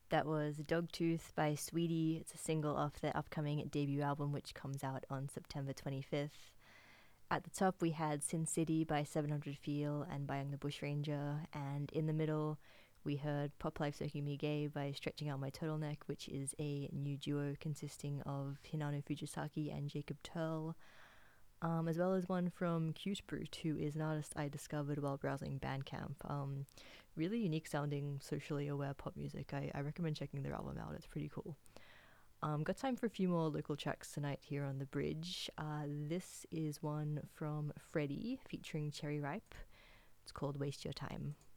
That was Dogtooth by Sweetie. It's a single off their upcoming debut album, which comes out on September 25th. At the top, we had Sin City by 700 Feel and by Young the Bushranger. And in the middle, we heard Pop Life's Making Me Gay by Stretching Out My Turtleneck, which is a new duo consisting of Hinano Fujisaki and Jacob Turl, as well as one from Cute Brute, who is an artist I discovered while browsing Bandcamp. Really unique sounding, socially aware pop music. I recommend checking their album out, it's pretty cool. Got time for a few more local tracks tonight here on The Bridge. This is one from Freddie featuring Cherry Ripe. It's called Waste Your Time.